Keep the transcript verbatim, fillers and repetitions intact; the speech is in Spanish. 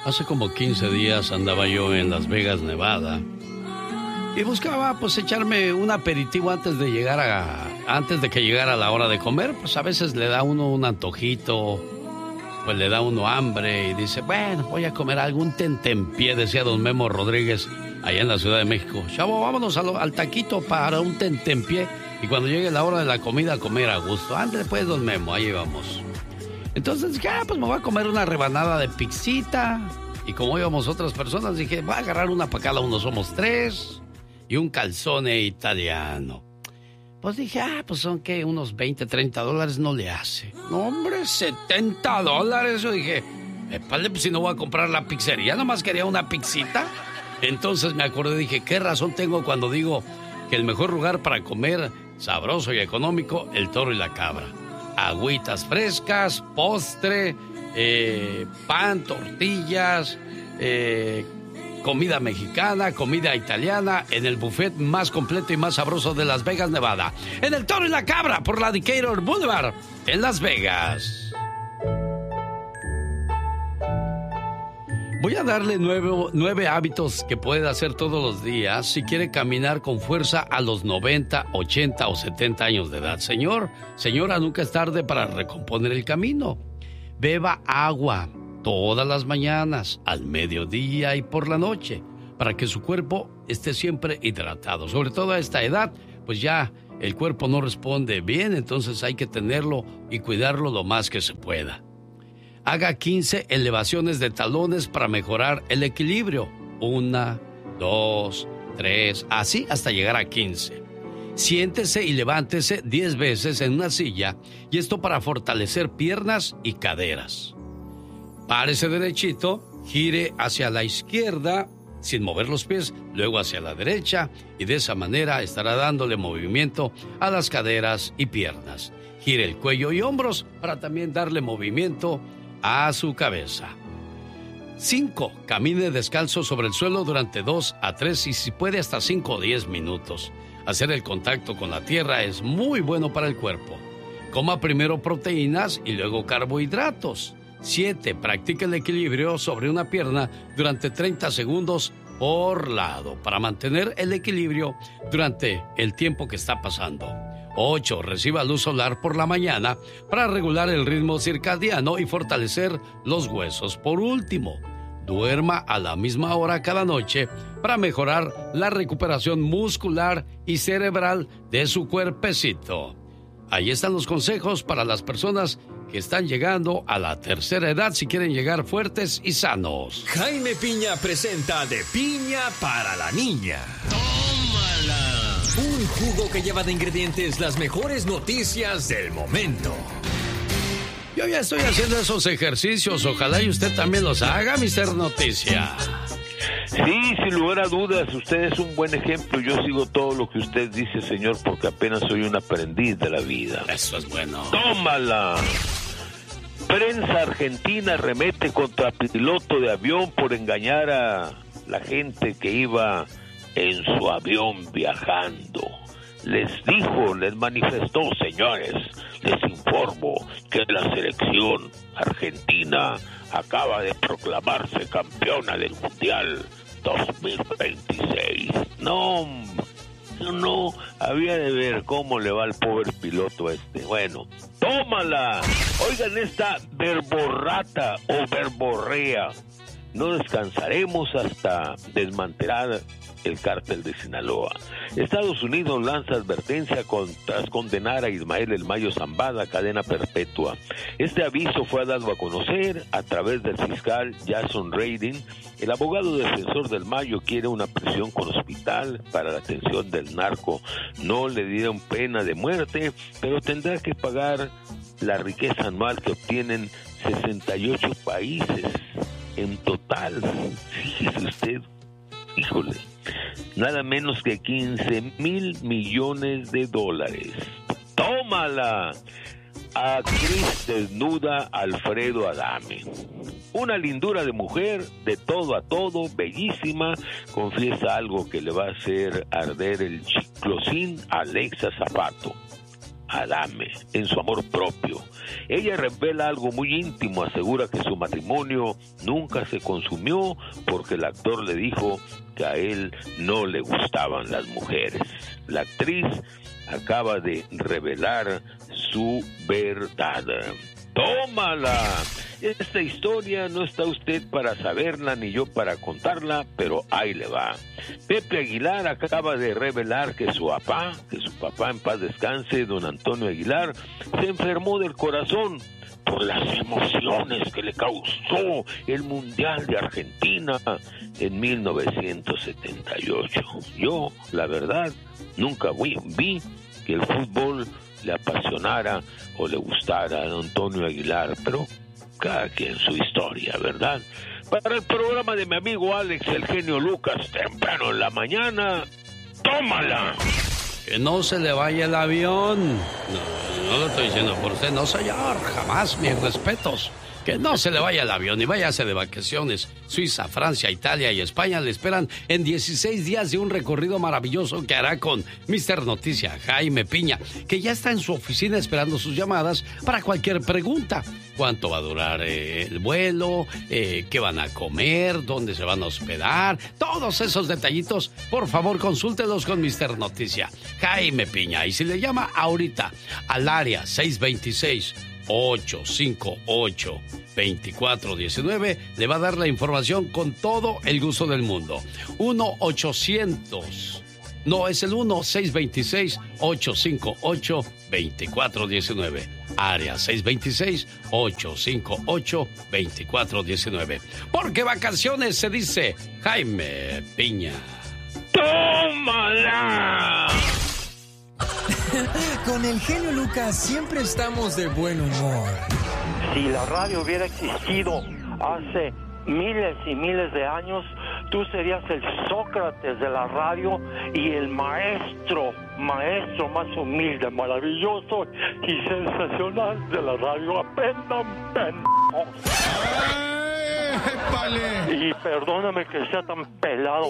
Hace como quince días andaba yo en Las Vegas, Nevada, y buscaba pues echarme un aperitivo antes de llegar a antes de que llegara la hora de comer. Pues a veces le da uno un antojito, pues le da uno hambre y dice, bueno, voy a comer algún tentempié, decía don Memo Rodríguez allá en la Ciudad de México. Chavo, vámonos a lo, al taquito para un tentempié y cuando llegue la hora de la comida, comer a gusto. Ándale pues, don Memo, ahí vamos. Entonces dije, ah, pues me voy a comer una rebanada de pixita. Y como íbamos otras personas, dije, voy a agarrar una para cada uno, somos tres. Y un calzone italiano. Pues dije, ah, pues son que unos veinte, treinta dólares no le hace. No, hombre, setenta dólares. Yo dije, épale, pues si no voy a comprar la pizzería, nomás quería una pixita. Entonces me acordé, dije, ¿qué razón tengo cuando digo que el mejor lugar para comer sabroso y económico, el Toro y la Cabra? Agüitas frescas, postre, eh, pan, tortillas, eh, comida mexicana, comida italiana, en el buffet más completo y más sabroso de Las Vegas, Nevada. En el Toro y la Cabra, por la Decatur Boulevard, en Las Vegas. Voy a darle nueve, nueve hábitos que puede hacer todos los días si quiere caminar con fuerza a los noventa, ochenta o setenta años de edad. Señor, señora, nunca es tarde para recomponer el camino. Beba agua todas las mañanas, al mediodía y por la noche, para que su cuerpo esté siempre hidratado. Sobre todo a esta edad, pues ya el cuerpo no responde bien, entonces hay que tenerlo y cuidarlo lo más que se pueda. Haga quince elevaciones de talones para mejorar el equilibrio. Una, dos, tres, así hasta llegar a quince. Siéntese y levántese diez veces en una silla, y esto para fortalecer piernas y caderas. Párese derechito, gire hacia la izquierda sin mover los pies, luego hacia la derecha, y de esa manera estará dándole movimiento a las caderas y piernas. Gire el cuello y hombros para también darle movimiento a su cabeza. cinco. Camine descalzo sobre el suelo durante dos a tres y si puede hasta cinco o diez minutos. Hacer el contacto con la tierra es muy bueno para el cuerpo. Coma primero proteínas y luego carbohidratos. siete. Practique el equilibrio sobre una pierna durante treinta segundos por lado para mantener el equilibrio durante el tiempo que está pasando. ocho. Reciba luz solar por la mañana para regular el ritmo circadiano y fortalecer los huesos. Por último, duerma a la misma hora cada noche para mejorar la recuperación muscular y cerebral de su cuerpecito. Ahí están los consejos para las personas que están llegando a la tercera edad si quieren llegar fuertes y sanos. Jaime Piña presenta De Piña para la Niña. Un jugo que lleva de ingredientes las mejores noticias del momento. Yo ya estoy haciendo esos ejercicios. Ojalá y usted también los haga, mister Noticia. Sí, sin lugar a dudas, usted es un buen ejemplo. Yo sigo todo lo que usted dice, señor, porque apenas soy un aprendiz de la vida. Eso es bueno. ¡Tómala! Prensa argentina remete contra piloto de avión por engañar a la gente que iba en su avión viajando. Les dijo, les manifestó, señores, les informo que la selección argentina acaba de proclamarse campeona del Mundial dos mil veintiséis. No, no, no, había de ver cómo le va al pobre piloto este. Bueno, tómala. Oigan esta verborrata o verborrea. No descansaremos hasta desmantelar el cártel de Sinaloa. Estados Unidos lanza advertencia con, tras condenar a Ismael El Mayo Zambada a cadena perpetua. Este aviso fue dado a conocer a través del fiscal Jason Radin. El abogado defensor del Mayo quiere una prisión con hospital para la atención del narco. No le dieron pena de muerte, pero tendrá que pagar la riqueza anual que obtienen sesenta y ocho países en total. Fíjese usted, híjole, nada menos que quince mil millones de dólares. ¡Tómala! Actriz desnuda Alfredo Adame. Una lindura de mujer, de todo a todo, bellísima, confiesa algo que le va a hacer arder el chiclosín a Alexa Zapato. Adame en su amor propio. Ella revela algo muy íntimo, asegura que su matrimonio nunca se consumió porque el actor le dijo que a él no le gustaban las mujeres. La actriz acaba de revelar su verdad. ¡Tómala! Esta historia no está usted para saberla ni yo para contarla, pero ahí le va. Pepe Aguilar acaba de revelar que su papá, que su papá en paz descanse, don Antonio Aguilar, se enfermó del corazón por las emociones que le causó el Mundial de Argentina en mil novecientos setenta y ocho. Yo, la verdad, nunca vi, vi que el fútbol le apasionara o le gustara a don Antonio Aguilar, pero cada quien su historia, ¿verdad? Para el programa de mi amigo Alex, el genio Lucas, temprano en la mañana, tómala. Que no se le vaya el avión. No, no lo estoy diciendo por usted, no señor, jamás, mis respetos. Que no se le vaya el avión y váyase de vacaciones. Suiza, Francia, Italia y España le esperan en dieciséis días de un recorrido maravilloso que hará con mister Noticia, Jaime Piña, que ya está en su oficina esperando sus llamadas para cualquier pregunta. ¿Cuánto va a durar eh, el vuelo? Eh, ¿Qué van a comer? ¿Dónde se van a hospedar? Todos esos detallitos, por favor, consúltelos con mister Noticia, Jaime Piña. Y si le llama ahorita al área seis dos seis, ocho cinco ocho, dos cuatro uno nueve, le va a dar la información con todo el gusto del mundo. uno ochocientos, no, es el uno seis dos seis, ocho cinco ocho, dos cuatro uno nueve. Área seis dos seis, ocho cinco ocho, dos cuatro uno nueve. Porque vacaciones se dice Jaime Piña. ¡Tómala! Con el genio Lucas siempre estamos de buen humor. Si la radio hubiera existido hace miles y miles de años, tú serías el Sócrates de la radio y el maestro, maestro más humilde, maravilloso y sensacional de la radio. Aprendan, pendejos. Y perdóname que sea tan pelado.